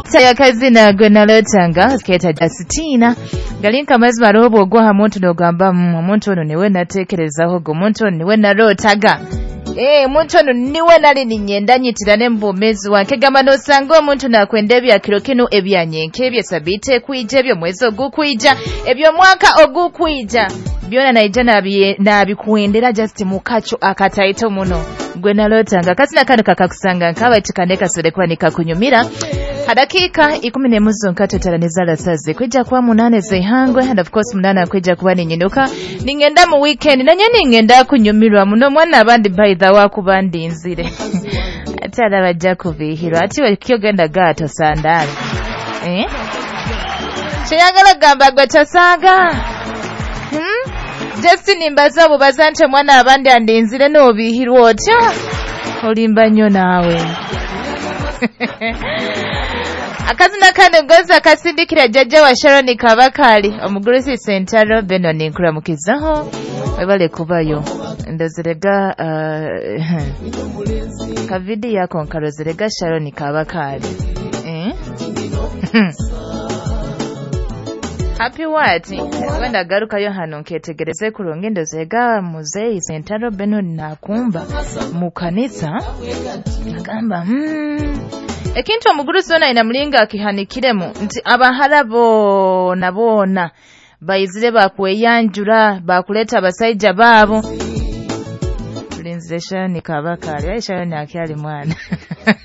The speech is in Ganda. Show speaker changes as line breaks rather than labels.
Taya kazina gwenalotanga keta Justina galinka mazima marobo ogwa hamuntu nogamba omuntu ono niwe natekerezaho go omuntu ono niwe narotaga omuntu ono niwe nali ninyenda nyitira nembomezi wanke gamba nosanga omuntu nakwenda ebyakiro kino ebyanyenke ebye sabite kwija ebyo mwezi ogukwija ebyo mwaka ogukwija byona naija nabikuendera just mukacho akataito muno gwe nalotanga kasina kano kakakusanga nkaba tikandeka solekwa nikakunyumira hadakika 10 zonka totaranizala saze kwija kwa 8 zehangwe and of course munana kwija kuba ninyinuka ningenda mu weekend nanye ningenda kunyumirwa muno mwana abandi baitha wakubandi nzire atala bajja kubihiro ati wekyogenda gato sandala Cheyagala gamba gwe tosaga Justin mbaza bubaza nte mwana abandi andinzire n'obihirwa otya olimba nnyo naawe akazina kano goza kasindikira jjajja wa Sharon Kabakali omugulusi Sentaro Benoni nkulamukizaho webale kubayo ndozerega kavidi yako nkalozerega Sharon Kabakali Happy what? Wenda garuka yo hano nketegereze kulonga ndozega muzeyi Sentaro Benoni nakumba mu kanisa nagamba ekintu omugulusi ona inamulinga akihanikiremu nti abahala bona bayizire bakweyanjura bakuleta abasajja baabo tulinzire Sharon Kabakali Sharon akyali mwana